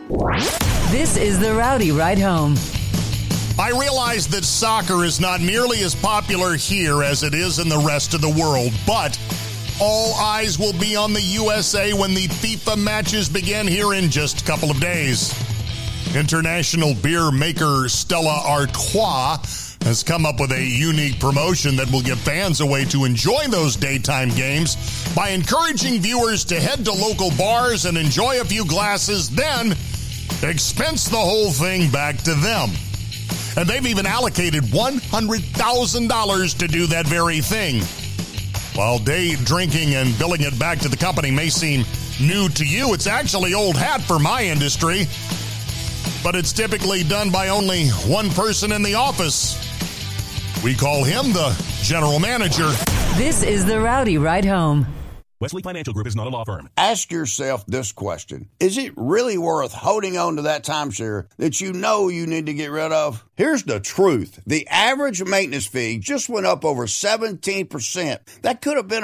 This is the Rowdy Ride Home. I realize that soccer is not nearly as popular here as it is in the rest of the world, but all eyes will be on the USA when the FIFA matches begin here in just a couple of days. International beer maker Stella Artois has come up with a unique promotion that will give fans a way to enjoy those daytime games by encouraging viewers to head to local bars and enjoy a few glasses, then expense the whole thing back to them. And they've even allocated $100,000 to do that very thing. While day drinking and billing it back to the company may seem new to you, it's actually old hat for my industry. But it's typically done by only one person in the office. We call him the general manager. This is the Rowdy Ride Home. Wesley Financial Group is not a law firm. Ask yourself this question. Is it really worth holding on to that timeshare that you know you need to get rid of? Here's the truth. The average maintenance fee just went up over 17%. That could have been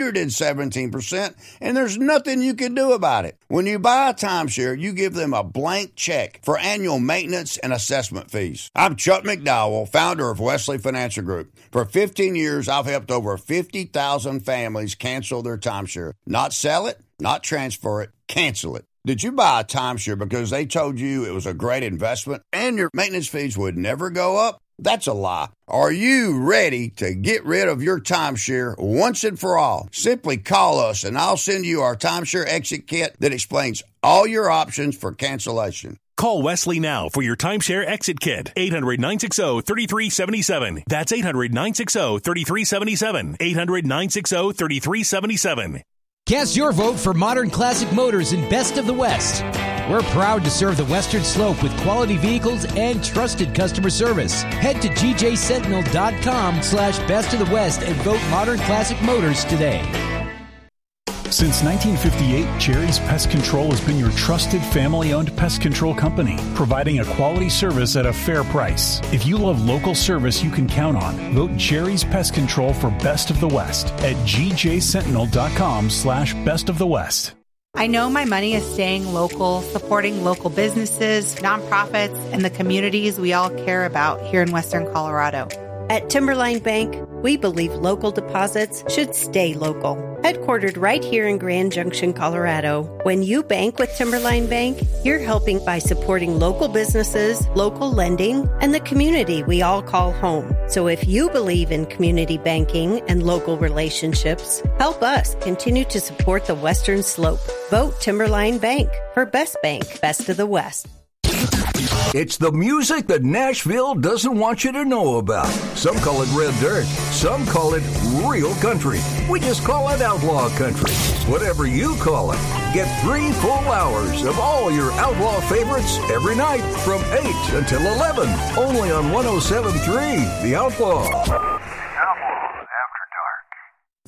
117%, and there's nothing you can do about it. When you buy a timeshare, you give them a blank check for annual maintenance and assessment fees. I'm Chuck McDowell, founder of Wesley Financial Group. For 15 years, I've helped over 50,000 families cancel their timeshare. Not sell it, not transfer it, cancel it. Did you buy a timeshare because they told you it was a great investment and your maintenance fees would never go up? That's a lie. Are you ready to get rid of your timeshare once and for all? Simply call us and I'll send you our timeshare exit kit that explains all your options for cancellation. Call Wesley now for your timeshare exit kit. 800-960-3377. That's 800-960-3377. 800-960-3377. Cast your vote for Modern Classic Motors in Best of the West. We're proud to serve the Western Slope with quality vehicles and trusted customer service. Head to gjsentinel.com/Best of the West and vote Modern Classic Motors today. Since 1958, Cherry's Pest Control has been your trusted family-owned pest control company, providing a quality service at a fair price. If you love local service you can count on, vote Cherry's Pest Control for Best of the West at gjsentinel.com/Best of the West. I know my money is staying local, supporting local businesses, nonprofits, and the communities we all care about here in Western Colorado. At Timberline Bank, we believe local deposits should stay local. Headquartered right here in Grand Junction, Colorado. When you bank with Timberline Bank, you're helping by supporting local businesses, local lending, and the community we all call home. So if you believe in community banking and local relationships, help us continue to support the Western Slope. Vote Timberline Bank for Best Bank, Best of the West. It's the music that Nashville doesn't want you to know about. Some call it red dirt. Some call it real country. We just call it outlaw country. Whatever you call it, get 3 full hours of all your outlaw favorites every night from 8 until 11. Only on 107.3 The Outlaw.